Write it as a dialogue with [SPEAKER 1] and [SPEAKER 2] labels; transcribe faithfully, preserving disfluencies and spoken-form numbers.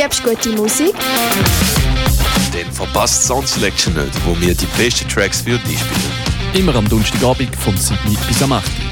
[SPEAKER 1] liebst gute Musik?
[SPEAKER 2] Dann verpasst Sound Selection nicht, wo wir die besten Tracks für dich spielen.
[SPEAKER 3] Immer am Donnerstagabend vom sieben bis am acht.